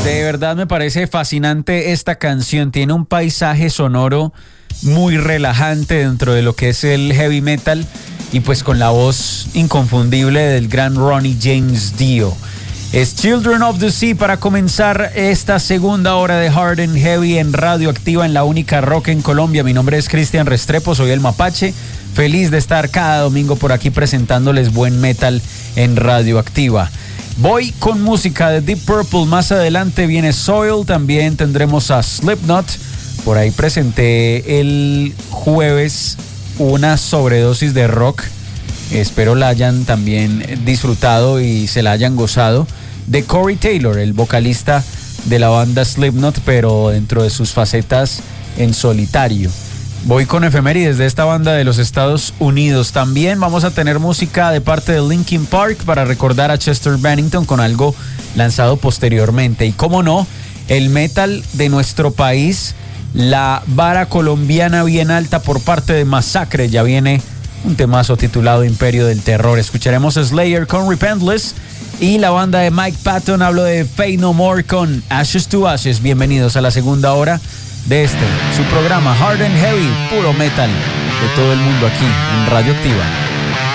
De verdad me parece fascinante esta canción. Tiene un paisaje sonoro muy relajante dentro de lo que es el heavy metal y pues con la voz inconfundible del gran Ronnie James Dio. Es Children of the Sea para comenzar esta segunda hora de Hard and Heavy en Radioactiva, en la única rock en Colombia. Mi nombre es Cristian Restrepo, soy el Mapache. Feliz de estar cada domingo por aquí presentándoles buen metal en Radioactiva. Voy con música de Deep Purple, más adelante viene Soil, también tendremos a Slipknot. Por ahí presenté el jueves una sobredosis de rock, espero la hayan también disfrutado y se la hayan gozado, de Corey Taylor, el vocalista de la banda Slipknot, pero dentro de sus facetas en solitario. Voy con efemérides de esta banda de los Estados Unidos. También vamos a tener música de parte de Linkin Park para recordar a Chester Bennington con algo lanzado posteriormente. Y cómo no, el metal de nuestro país, la vara colombiana bien alta por parte de Masacre. Ya viene un temazo titulado Imperio del Terror. Escucharemos Slayer con Repentless y la banda de Mike Patton. Hablo de Faith No More con Ashes to Ashes. Bienvenidos a la segunda hora de su programa Hard and Heavy, puro metal de todo el mundo aquí en Radioactiva.